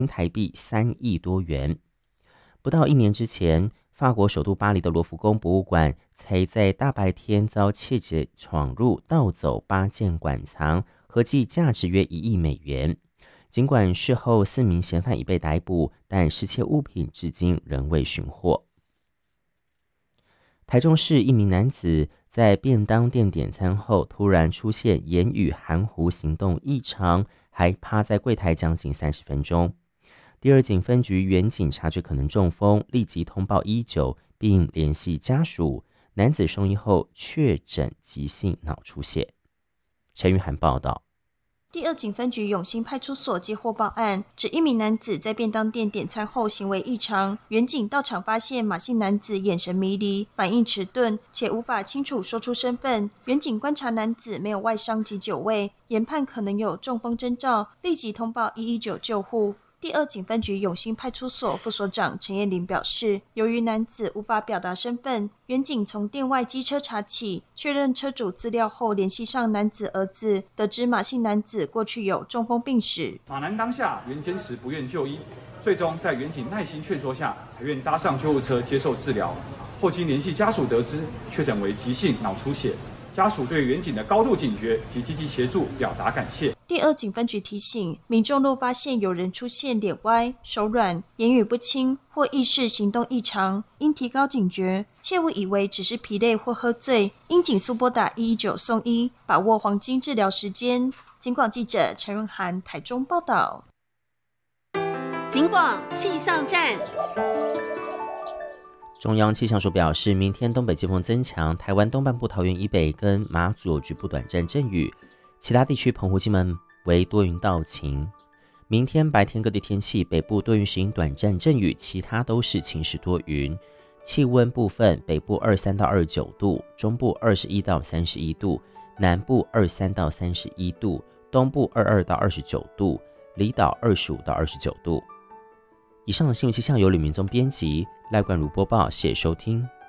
新台币3亿多元。不到1年之前，法国首都巴黎的罗浮宫博物馆才在大白天遭窃贼闯入盗走8件馆藏，合计价值约1亿美元。尽管事后4名嫌犯已被逮捕，但失窃物品至今仍未寻获。台中市一名男子在便当店点餐后，突然出现言语含糊、行动异常，还趴在柜台将近30分钟。第二警分局员警察觉可能中风，立即通报119，并联系家属。男子送医后确诊急性脑出血。陈玉涵报道。 第二警分局永兴派出所接获报案，指一名男子在便当店点餐后行为异常。员警到场发现马姓男子眼神迷离，反应迟钝，且无法清楚说出身份。员警观察男子没有外伤及酒味，研判可能有中风征兆，立即通报119救护。第二警分局永兴派出所副所长陈彦霖表示，由于男子无法表达身份，员警从店外机车查起，确认车主资料后联系上男子儿子，得知马姓男子过去有中风病史。 马男当下原坚持不愿就医，最终在员警耐心劝说下，才愿搭上救护车接受治疗。后经联系家属得知，确诊为急性脑出血。家属对员警的高度警觉及积极协助表达感谢。 第二警分局提醒民众，若发现有人出现脸歪、手软、言语不清或意识行动异常，应提高警觉，切勿以为只是疲累或喝醉，应紧速拨打119送医，把握黄金治疗时间。警广记者陈润涵台中报道。 警广气象站。 中央气象署表示，明天东北季风增强，台湾东半部桃园以北跟马祖局部短暂阵雨，其他地区澎湖、金门为多云到晴。明天白天各地天气，北部多云时阴短暂阵雨，其他都是晴时多云。气温部分，北部23到29度，中部21到31度，南部23到31度，东部22到29度，离岛25到29度。以上的新闻气象由吕明宗编辑，赖冠如播报，谢谢收听。